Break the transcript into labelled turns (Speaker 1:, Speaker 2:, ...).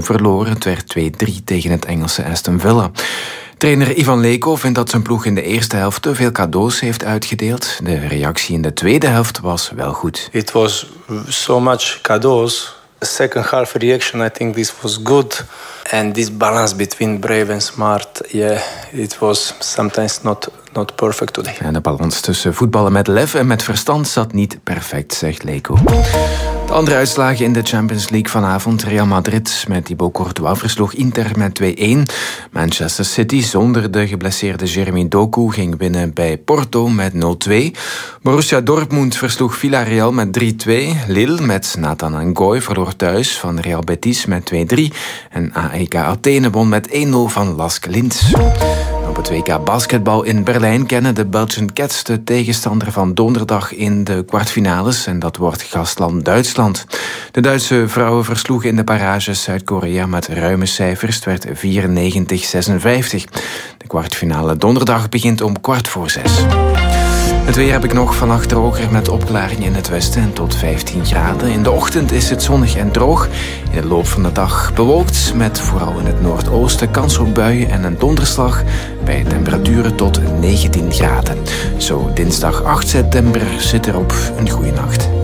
Speaker 1: verloren. Het werd 2-3 tegen het Engelse Aston Villa. Trainer Ivan Leko vindt dat zijn ploeg in de eerste helft te veel cadeaus heeft uitgedeeld. De reactie in de tweede helft was wel goed.
Speaker 2: It was so much cadeaus. The second half reaction, I think this was good. And this balance between brave and smart, it was sometimes not perfect today.
Speaker 1: En de balans tussen voetballen met lef en met verstand zat niet perfect, zegt Leko. De andere uitslagen in de Champions League vanavond. Real Madrid met Thibaut Courtois versloeg Inter met 2-1. Manchester City zonder de geblesseerde Jeremy Doku ging winnen bij Porto met 0-2. Borussia Dortmund versloeg Villarreal met 3-2. Lille met Nathan Ngoy verloor thuis van Real Betis met 2-3. En AEK Athene won met 1-0 van Lask Linz. Op het WK basketbal in Berlijn kennen de Belgian Cats de tegenstander van donderdag in de kwartfinales. En dat wordt gastland Duitsland. De Duitse vrouwen versloegen in de barrages Zuid-Korea met ruime cijfers. Het werd 94-56. De kwartfinale donderdag begint om 5:15. Het weer heb ik nog. Vannacht droger met opklaringen in het westen en tot 15 graden. In de ochtend is het zonnig en droog. In de loop van de dag bewolkt met vooral in het noordoosten kans op buien en een donderslag bij temperaturen tot 19 graden. Zo dinsdag 8 september zit erop. Een goede nacht.